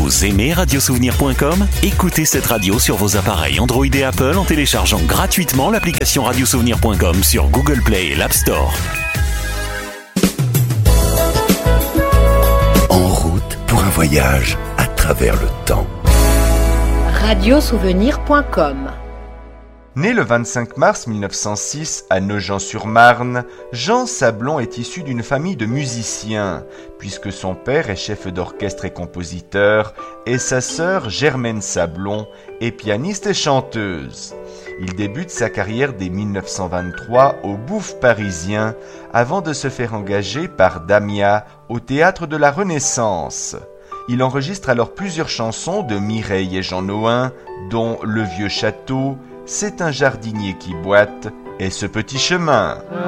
Vous aimez radiosouvenir.com ? Écoutez cette radio sur vos appareils Android et Apple en téléchargeant gratuitement l'application radiosouvenir.com sur Google Play et l'App Store. En route pour un voyage à travers le temps. Radiosouvenir.com. Né le 25 mars 1906 à Nogent-sur-Marne, Jean Sablon est issu d'une famille de musiciens, puisque son père est chef d'orchestre et compositeur, et sa sœur Germaine Sablon est pianiste et chanteuse. Il débute sa carrière dès 1923 au Bouffe parisien, avant de se faire engager par Damia au Théâtre de la Renaissance. Il enregistre alors plusieurs chansons de Mireille et Jean Nohain, dont Le Vieux Château, C'est un jardinier qui boite et Ce petit chemin.